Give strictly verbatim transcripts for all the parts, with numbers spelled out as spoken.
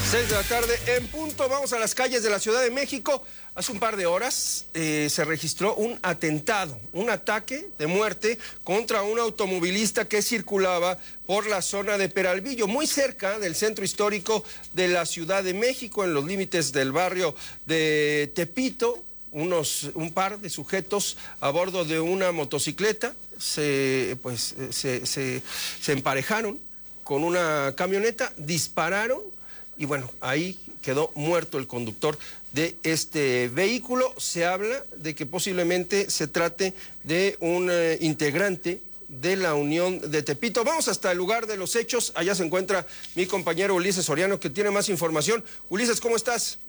Seis de la tarde en punto, vamos a las calles de la Ciudad de México. Hace un par de horas eh, se registró un atentado, un ataque de muerte contra un automovilista que circulaba por la zona de Peralvillo, muy cerca del centro histórico de la Ciudad de México, en los límites del barrio de Tepito. Unos, un par de sujetos a bordo de una motocicleta se, pues, se, se, se emparejaron con una camioneta, dispararon. Y bueno, ahí quedó muerto el conductor de este vehículo. Se habla de que posiblemente se trate de un eh, integrante de la Unión de Tepito. Vamos hasta el lugar de los hechos. Allá se encuentra mi compañero Ulises Soriano, que tiene más información. Ulises, ¿cómo estás?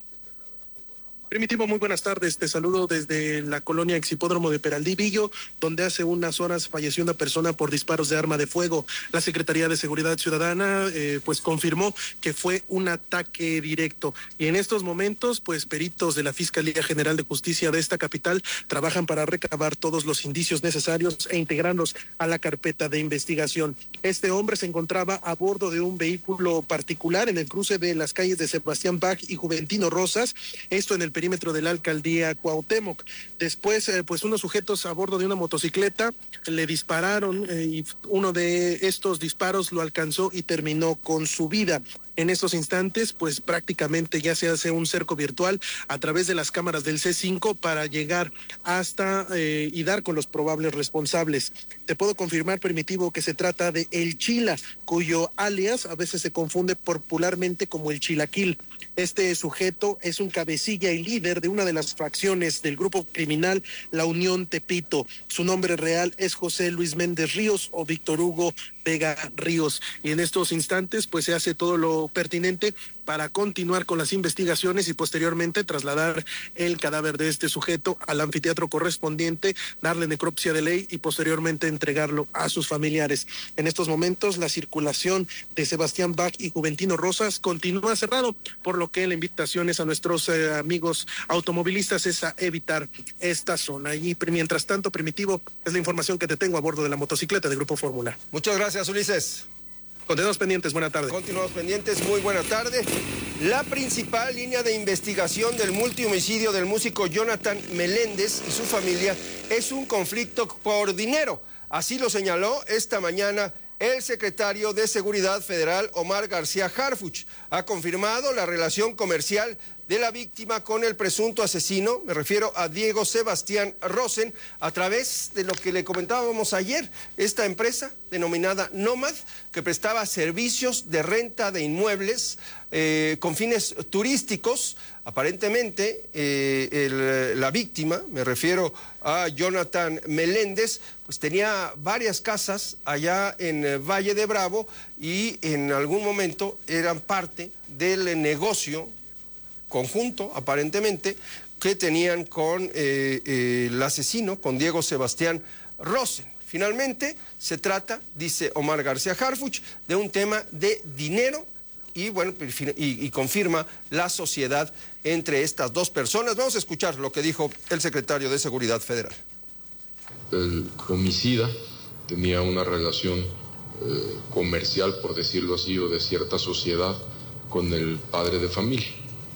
Primitivo, muy buenas tardes. Te saludo desde la colonia Exhipódromo de Peralvillo, donde hace unas horas falleció una persona por disparos de arma de fuego. La Secretaría de Seguridad Ciudadana eh, pues confirmó que fue un ataque directo. Y en estos momentos, pues peritos de la Fiscalía General de Justicia de esta capital trabajan para recabar todos los indicios necesarios e integrarlos a la carpeta de investigación. Este hombre se encontraba a bordo de un vehículo particular en el cruce de las calles de Sebastián Bach y Juventino Rosas, esto en el perímetro de la alcaldía Cuauhtémoc. Después, eh, pues unos sujetos a bordo de una motocicleta le dispararon eh, y uno de estos disparos lo alcanzó y terminó con su vida. En estos instantes, pues prácticamente ya se hace un cerco virtual a través de las cámaras del C cinco para llegar hasta eh, y dar con los probables responsables. Te puedo confirmar, Primitivo, que se trata de El Chila, cuyo alias a veces se confunde popularmente como el Chilaquil. Este sujeto es un cabecilla y líder de una de las facciones del grupo criminal La Unión Tepito. Su nombre real es José Luis Méndez Ríos o Víctor Hugo Vega Ríos. Y en estos instantes pues se hace todo lo pertinente para continuar con las investigaciones y posteriormente trasladar el cadáver de este sujeto al anfiteatro correspondiente, darle necropsia de ley y posteriormente entregarlo a sus familiares. En estos momentos la circulación de Sebastián Bach y Juventino Rosas continúa cerrado, por lo que la invitación es a nuestros eh, amigos automovilistas es a evitar esta zona. Y mientras tanto, Primitivo, es la información que te tengo a bordo de la motocicleta de Grupo Fórmula. Muchas gracias, Ulises. Continuamos pendientes, buena tarde. Continuamos pendientes, muy buena tarde. La principal línea de investigación del multihomicidio del músico Jonathan Meléndez y su familia es un conflicto por dinero. Así lo señaló esta mañana el secretario de Seguridad Federal, Omar García Harfuch. Ha confirmado la relación comercial de la víctima con el presunto asesino, me refiero a Diego Sebastián Rosen, a través de lo que le comentábamos ayer, esta empresa denominada Nomad, que prestaba servicios de renta de inmuebles eh, con fines turísticos. Aparentemente, eh, el, la víctima, me refiero a Jonathan Meléndez, pues tenía varias casas allá en eh, Valle de Bravo y en algún momento eran parte del negocio conjunto, aparentemente, que tenían con eh, eh, el asesino, con Diego Sebastián Rosen. Finalmente, se trata, dice Omar García Harfuch, de un tema de dinero y, bueno, y, y confirma la sociedad entre estas dos personas. Vamos a escuchar lo que dijo el secretario de Seguridad Federal. El homicida tenía una relación eh, comercial, por decirlo así, o de cierta sociedad con el padre de familia.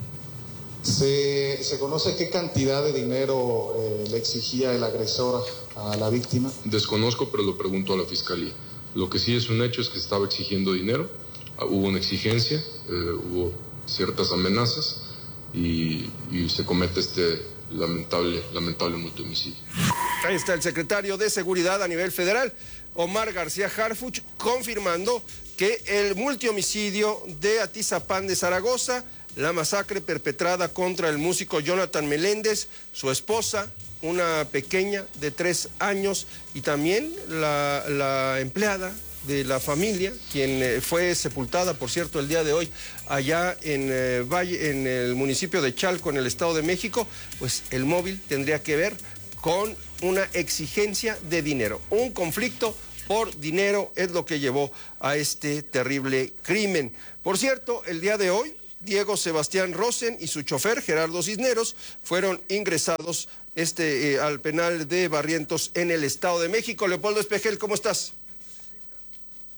¿Se, ¿Se conoce qué cantidad de dinero eh, le exigía el agresor a la víctima? Desconozco, pero lo pregunto a la fiscalía. Lo que sí es un hecho es que estaba exigiendo dinero, hubo una exigencia, eh, hubo ciertas amenazas y, y se comete este lamentable, lamentable multihomicidio. Ahí está el secretario de Seguridad a nivel federal, Omar García Harfuch, confirmando que el multihomicidio de Atizapán de Zaragoza, la masacre perpetrada contra el músico Jonathan Meléndez, su esposa, una pequeña de tres años y también la, la empleada de la familia, quien fue sepultada, por cierto, el día de hoy allá en, eh, Valle, en el municipio de Chalco, en el Estado de México, pues el móvil tendría que ver con una exigencia de dinero. Un conflicto por dinero es lo que llevó a este terrible crimen. Por cierto, el día de hoy, Diego Sebastián Rosen y su chofer, Gerardo Cisneros, fueron ingresados este, eh, al penal de Barrientos en el Estado de México. Leopoldo Espejel, ¿cómo estás?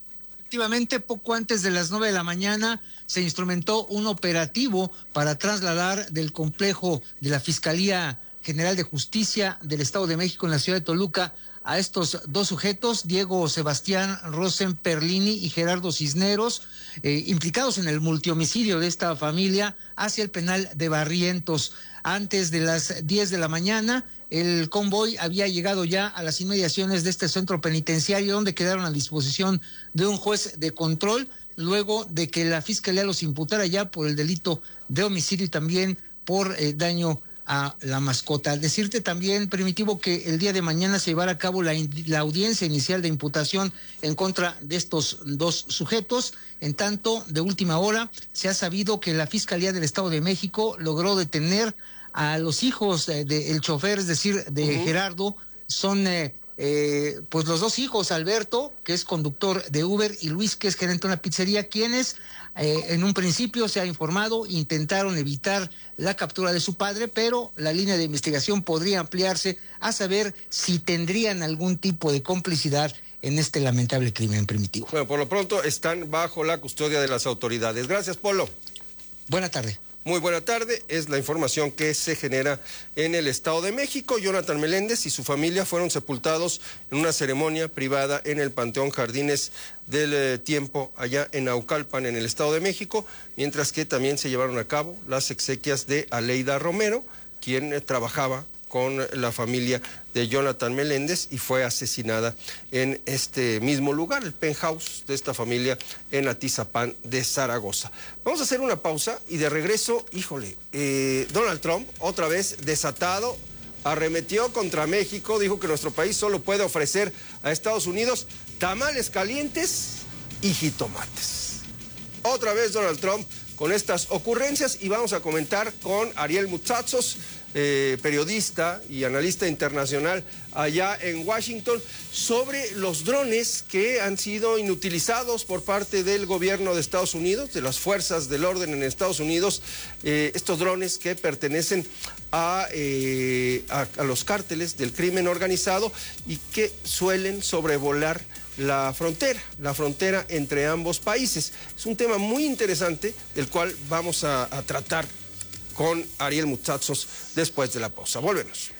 Efectivamente, poco antes de las nueve de la mañana se instrumentó un operativo para trasladar del complejo de la Fiscalía General de Justicia del Estado de México en la ciudad de Toluca a estos dos sujetos, Diego Sebastián Rosen Perlini y Gerardo Cisneros, eh, implicados en el multihomicidio de esta familia, hacia el penal de Barrientos. Antes de las diez de la mañana, el convoy había llegado ya a las inmediaciones de este centro penitenciario, donde quedaron a disposición de un juez de control, luego de que la Fiscalía los imputara ya por el delito de homicidio y también por eh, daño a la mascota. Al decirte también, Primitivo, que el día de mañana se llevará a cabo la, la audiencia inicial de imputación en contra de estos dos sujetos. En tanto, de última hora, se ha sabido que la Fiscalía del Estado de México logró detener a los hijos del de, de chofer, es decir, de uh-huh. Gerardo. Son eh, eh, pues los dos hijos, Alberto, que es conductor de Uber, y Luis, que es gerente de una pizzería, quienes eh, en un principio se ha informado, intentaron evitar la captura de su padre, pero la línea de investigación podría ampliarse a saber si tendrían algún tipo de complicidad en este lamentable crimen, Primitivo. Bueno, por lo pronto están bajo la custodia de las autoridades. Gracias, Polo. Buena tarde. Muy buena tarde, es la información que se genera en el Estado de México. Jonathan Meléndez y su familia fueron sepultados en una ceremonia privada en el Panteón Jardines del eh, Tiempo, allá en Naucalpan, en el Estado de México, mientras que también se llevaron a cabo las exequias de Aleida Romero, quien eh, trabajaba con la familia de Jonathan Meléndez y fue asesinada en este mismo lugar, el penthouse de esta familia en Atizapán de Zaragoza. Vamos a hacer una pausa y de regreso, híjole, eh, Donald Trump, otra vez desatado, arremetió contra México, dijo que nuestro país solo puede ofrecer a Estados Unidos tamales calientes y jitomates. Otra vez Donald Trump con estas ocurrencias, y vamos a comentar con Ariel Mutsatsos, Eh, periodista y analista internacional allá en Washington, sobre los drones que han sido inutilizados por parte del gobierno de Estados Unidos, de las fuerzas del orden en Estados Unidos, eh, estos drones que pertenecen a, eh, a, a los cárteles del crimen organizado y que suelen sobrevolar la frontera, la frontera entre ambos países. Es un tema muy interesante del cual vamos a, a tratar con Ariel Mutsatsos después de la pausa. Volvemos.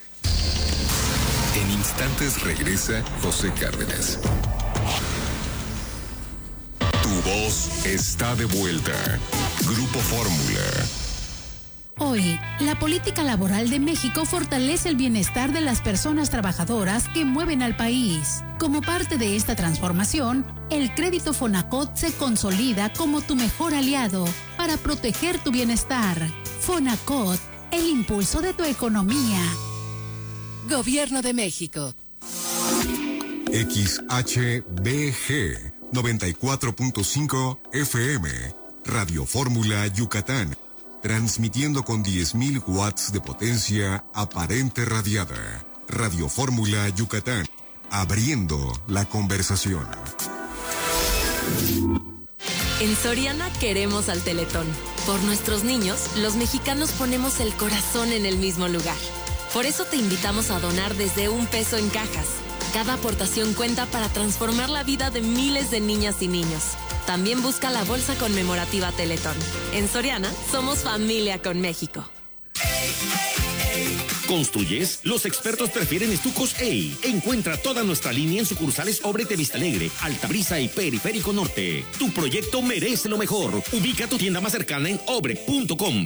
En instantes regresa José Cárdenas. Tu voz está de vuelta. Grupo Fórmula. Hoy, la política laboral de México fortalece el bienestar de las personas trabajadoras que mueven al país. Como parte de esta transformación, el crédito Fonacot se consolida como tu mejor aliado para proteger tu bienestar. Fonacot, el impulso de tu economía. Gobierno de México. X H B G noventa y cuatro punto cinco F M, Radio Fórmula Yucatán, transmitiendo con diez mil watts de potencia aparente radiada. Radio Fórmula Yucatán, abriendo la conversación. En Soriana queremos al Teletón. Por nuestros niños, los mexicanos ponemos el corazón en el mismo lugar. Por eso te invitamos a donar desde un peso en cajas. Cada aportación cuenta para transformar la vida de miles de niñas y niños. También busca la bolsa conmemorativa Teletón. En Soriana, somos familia con México. ¿Construyes? Los expertos prefieren estucos A. Encuentra toda nuestra línea en sucursales Obrete Vista Alegre, Altabrisa y Periférico Norte. Tu proyecto merece lo mejor. Ubica tu tienda más cercana en obre punto com.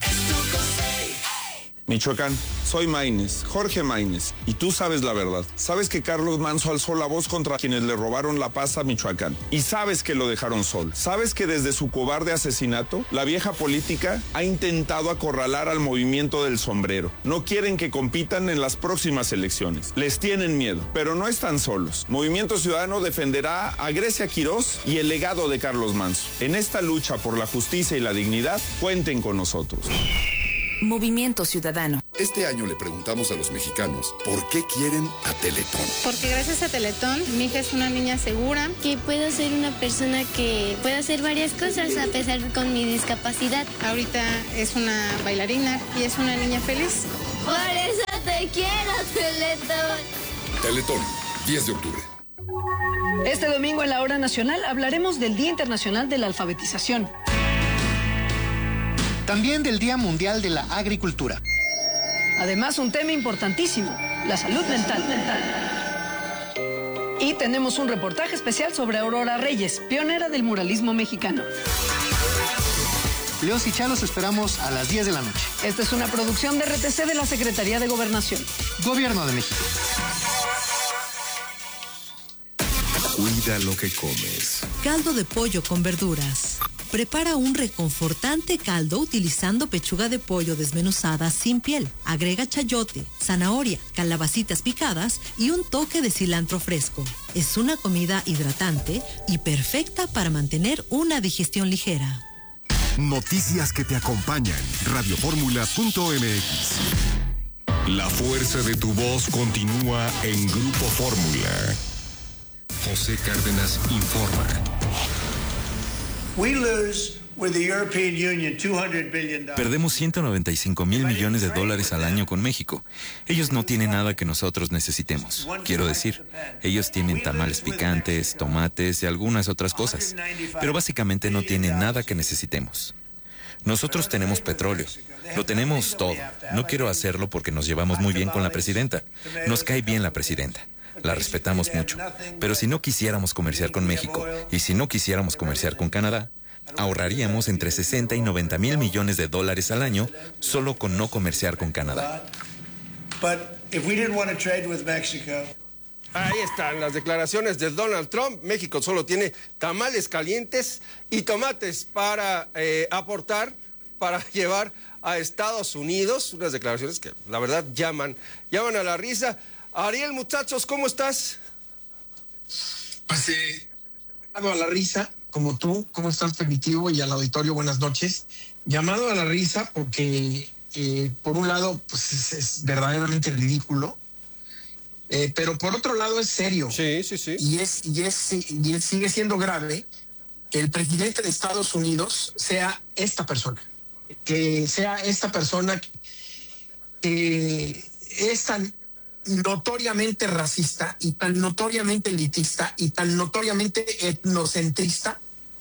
Michoacán, soy Maínez, Jorge Maínez, y tú sabes la verdad. Sabes que Carlos Manso alzó la voz contra quienes le robaron la paz a Michoacán, y sabes que lo dejaron sol. Sabes que desde su cobarde asesinato, la vieja política ha intentado acorralar al movimiento del sombrero. No quieren que compitan en las próximas elecciones. Les tienen miedo, pero no están solos. Movimiento Ciudadano defenderá a Grecia Quirós y el legado de Carlos Manso. En esta lucha por la justicia y la dignidad, cuenten con nosotros. Movimiento Ciudadano. Este año le preguntamos a los mexicanos por qué quieren a Teletón. Porque gracias a Teletón, mi hija es una niña segura. Que puedo ser una persona que puede hacer varias cosas a pesar con mi discapacidad. Ahorita es una bailarina y es una niña feliz. Por eso te quiero, Teletón. Teletón, diez de octubre. Este domingo en la Hora Nacional hablaremos del Día Internacional de la Alfabetización. También del Día Mundial de la Agricultura. Además, un tema importantísimo, la salud mental. Y tenemos un reportaje especial sobre Aurora Reyes, pionera del muralismo mexicano. Leos y Chá los esperamos a las diez de la noche. Esta es una producción de R T C de la Secretaría de Gobernación. Gobierno de México. Cuida lo que comes. Caldo de pollo con verduras. Prepara un reconfortante caldo utilizando pechuga de pollo desmenuzada sin piel. Agrega chayote, zanahoria, calabacitas picadas y un toque de cilantro fresco. Es una comida hidratante y perfecta para mantener una digestión ligera. Noticias que te acompañan. radioformula punto m x. La fuerza de tu voz continúa en Grupo Fórmula. José Cárdenas informa. We lose with the European Union two hundred billion dollars. Perdemos ciento noventa y cinco mil millones de dólares al año con México. Ellos no tienen nada que nosotros necesitemos. Quiero decir, ellos tienen tamales picantes, tomates y algunas otras cosas, pero básicamente no tienen nada que necesitemos. Nosotros tenemos petróleo, lo tenemos todo. No quiero hacerlo porque nos llevamos muy bien con la presidenta. Nos cae bien la presidenta. La respetamos mucho, pero si no quisiéramos comerciar con México y si no quisiéramos comerciar con Canadá, ahorraríamos entre sesenta y noventa mil millones de dólares al año solo con no comerciar con Canadá. Ahí están las declaraciones de Donald Trump. México solo tiene tamales calientes y tomates para eh, aportar, para llevar a Estados Unidos. Unas declaraciones que la verdad llaman, llaman a la risa. Ariel, muchachos, ¿cómo estás? Pues eh, llamado a la risa, como tú, ¿cómo estás, Primitivo? Y al auditorio, buenas noches. Llamado a la risa porque, eh, por un lado, pues es, es verdaderamente ridículo, eh, pero por otro lado es serio. Sí, sí, sí. Y, es, y, es, y es, sigue siendo grave que el presidente de Estados Unidos sea esta persona, que sea esta persona que es tan notoriamente racista y tan notoriamente elitista y tan notoriamente etnocentrista,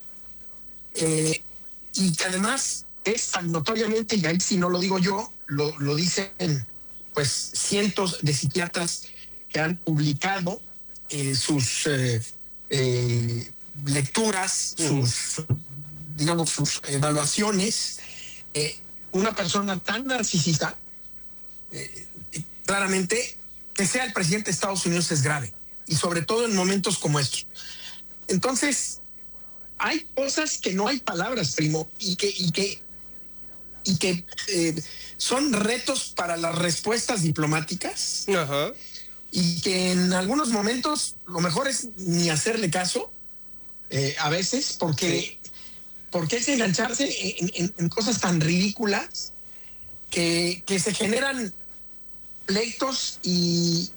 eh, y que además es tan notoriamente, y ahí si no lo digo yo, lo, lo dicen pues cientos de psiquiatras que han publicado eh, sus eh, eh, lecturas, uh-huh. sus digamos sus evaluaciones, eh, una persona tan narcisista, eh, claramente que sea el presidente de Estados Unidos es grave, y sobre todo en momentos como estos. Entonces, hay cosas que no hay palabras, primo, y que, y que, y que eh, son retos para las respuestas diplomáticas. Ajá. Y que en algunos momentos lo mejor es ni hacerle caso, eh, a veces, porque, sí. porque es engancharse en, en, en cosas tan ridículas que, que se generan pleitos, y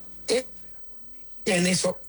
en eso,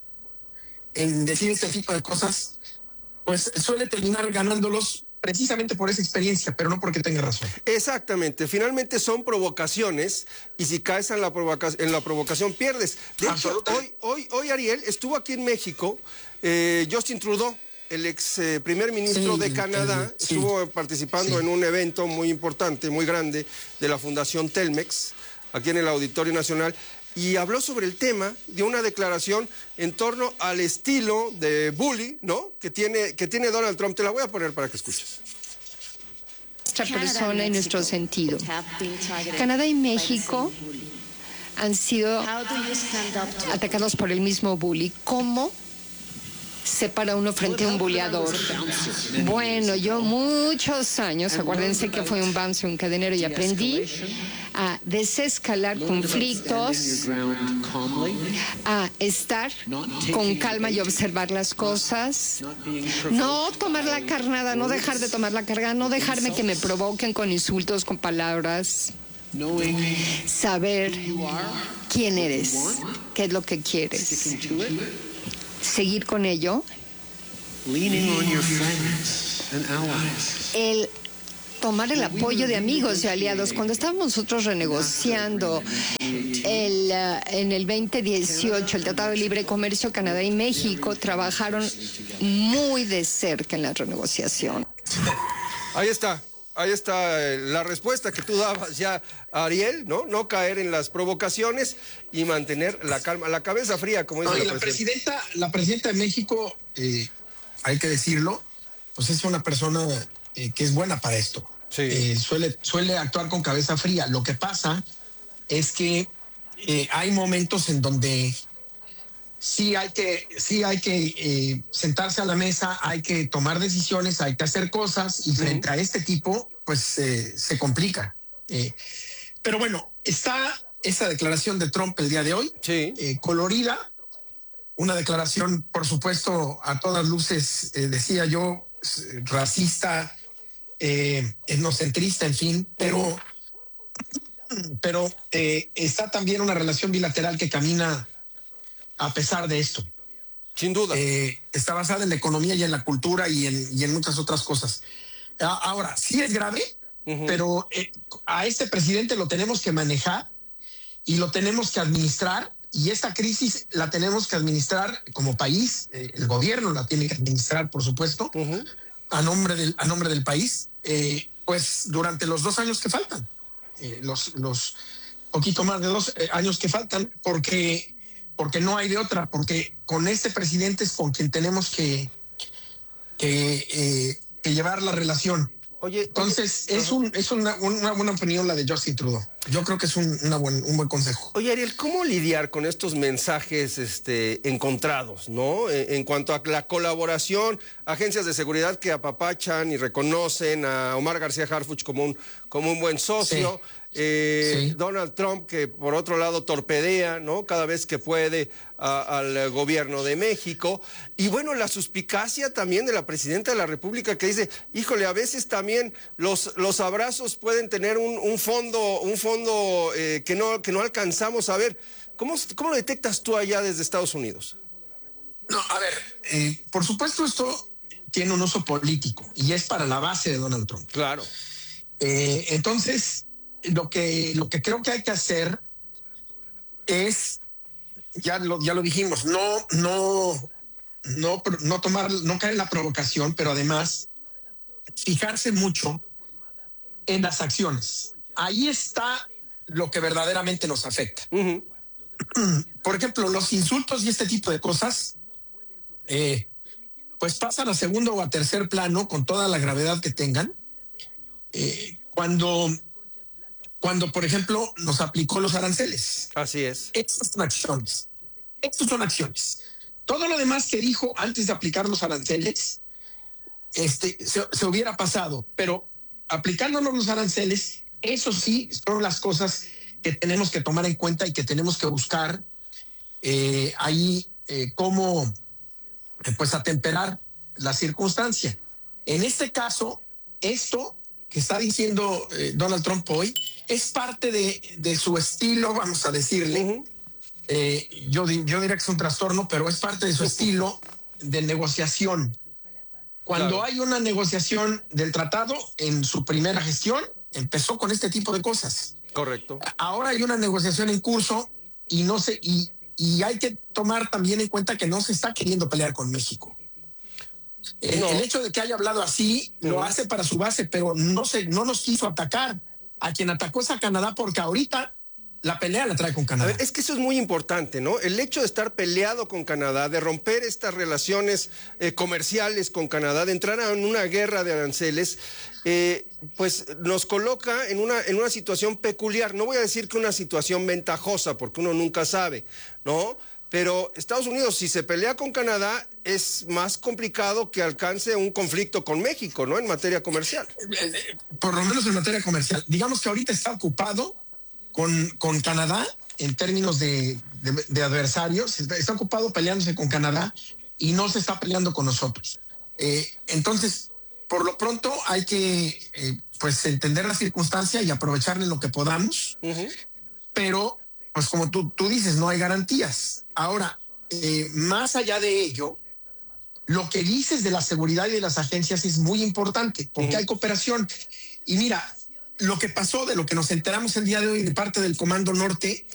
en decir este tipo de cosas, pues suele terminar ganándolos precisamente por esa experiencia, pero no porque tenga razón. Exactamente, finalmente son provocaciones, y si caes en la, provoca en la provocación pierdes. De hecho, hoy, hoy, hoy Ariel estuvo aquí en México, eh, Justin Trudeau, el ex eh, primer ministro sí, de Canadá, el, sí, estuvo participando sí. en un evento muy importante, muy grande, de la Fundación Telmex, aquí en el Auditorio Nacional, y habló sobre el tema, dio una declaración en torno al estilo de bully, ¿no?, que tiene, que tiene Donald Trump. Te la voy a poner para que escuches. Nuestra persona y nuestro sentido. Canadá y México han sido atacados por el mismo bully. ¿Cómo se para uno frente a un buleador? Bueno, yo muchos años, acuérdense que fui un bouncer, un cadenero, y aprendí a desescalar conflictos, a estar con calma y observar las cosas, no tomar la carnada, no dejar de tomar la carga, no dejarme que me provoquen con insultos, con palabras, saber quién eres, qué es lo que quieres, seguir con ello. El tomar el apoyo de amigos y aliados. Cuando estábamos nosotros renegociando el, uh, en el veinte dieciocho el Tratado de Libre Comercio, Canadá y México trabajaron muy de cerca en la renegociación. Ahí está. Ahí está eh, la respuesta que tú dabas ya, Ariel, ¿no? No caer en las provocaciones y mantener la calma, la cabeza fría, como dice no, la, la presidenta. presidenta. La presidenta de México, eh, hay que decirlo, pues es una persona eh, que es buena para esto. Sí. Eh, suele, suele actuar con cabeza fría. Lo que pasa es que eh, hay momentos en donde sí hay que, sí hay que eh, sentarse a la mesa, hay que tomar decisiones, hay que hacer cosas, y frente uh-huh. a este tipo, pues eh, se complica. Eh, pero bueno, está esa declaración de Trump el día de hoy, sí. eh, colorida, una declaración, por supuesto, a todas luces, eh, decía yo, racista, eh, etnocentrista, en fin, pero, uh-huh. pero eh, está también una relación bilateral que camina a pesar de esto. Sin duda. Eh, está basada en la economía y en la cultura y en, y en muchas otras cosas. Ahora, sí es grave, uh-huh. pero eh, a este presidente lo tenemos que manejar y lo tenemos que administrar, y esta crisis la tenemos que administrar como país. Eh, el gobierno la tiene que administrar, por supuesto, uh-huh. a, nombre del, a nombre del país, eh, pues durante los dos años que faltan, eh, los, los poquito más de dos eh, años que faltan, porque... porque no hay de otra, porque con este presidente es con quien tenemos que, que, eh, que llevar la relación. Oye, entonces oye, es, un, es una, una buena opinión la de Justin Trudeau. Yo creo que es un, una buen, un buen consejo. Oye, Ariel, ¿cómo lidiar con estos mensajes este, encontrados, ¿no? En, en cuanto a la colaboración, agencias de seguridad que apapachan y reconocen a Omar García Harfuch como un, como un buen socio. Sí. Eh, sí. Donald Trump, que por otro lado torpedea, ¿no? Cada vez que puede a, al gobierno de México. Y bueno, la suspicacia también de la presidenta de la República, que dice, híjole, a veces también los, los abrazos pueden tener un, un fondo, un fondo eh, que, no, que no alcanzamos a ver. ¿Cómo, ¿Cómo lo detectas tú allá desde Estados Unidos? No, a ver, eh, por supuesto esto tiene un uso político y es para la base de Donald Trump. Claro. Eh, entonces... Lo que, lo que creo que hay que hacer es, ya lo, ya lo dijimos, no, no, no, no tomar, no caer en la provocación, pero además fijarse mucho en las acciones. Ahí está lo que verdaderamente nos afecta. Uh-huh. Por ejemplo, los insultos y este tipo de cosas, eh, pues pasan a segundo o a tercer plano con toda la gravedad que tengan. Eh, cuando Cuando, por ejemplo, nos aplicó los aranceles. Así es. Estas son acciones. Estas son acciones. Todo lo demás que dijo antes de aplicar los aranceles, este, se, se hubiera pasado. Pero aplicándonos los aranceles, eso sí son las cosas que tenemos que tomar en cuenta y que tenemos que buscar eh, ahí eh, cómo eh, pues atemperar la circunstancia. En este caso, esto que está diciendo eh, Donald Trump hoy es parte de, de su estilo, vamos a decirle. Uh-huh. eh, yo, yo diría que es un trastorno, pero es parte de su estilo de negociación. Cuando claro. hay una negociación del tratado, en su primera gestión, empezó con este tipo de cosas. Correcto. Ahora hay una negociación en curso y, no se, y, y hay que tomar también en cuenta que no se está queriendo pelear con México. El, no. el hecho de que haya hablado así uh-huh. lo hace para su base, pero no, se, no nos quiso atacar. A quien atacó es a Canadá, porque ahorita la pelea la trae con Canadá. A ver, es que eso es muy importante, ¿no? El hecho de estar peleado con Canadá, de romper estas relaciones eh, comerciales con Canadá, de entrar en una guerra de aranceles, eh, pues nos coloca en una, en una situación peculiar. No voy a decir que una situación ventajosa, porque uno nunca sabe, ¿no? Pero Estados Unidos, si se pelea con Canadá, es más complicado que alcance un conflicto con México, ¿no? En materia comercial. Por lo menos en materia comercial. Digamos que ahorita está ocupado con, con Canadá en términos de, de, de adversarios. Está, está ocupado peleándose con Canadá y no se está peleando con nosotros. Eh, entonces, por lo pronto hay que eh, pues entender la circunstancia y aprovecharle lo que podamos. Uh-huh. Pero... pues como tú, tú dices, no hay garantías. Ahora, eh, más allá de ello, lo que dices de la seguridad y de las agencias es muy importante, porque uh-huh. hay cooperación. Y mira, lo que pasó, de lo que nos enteramos el día de hoy de parte del Comando Norte,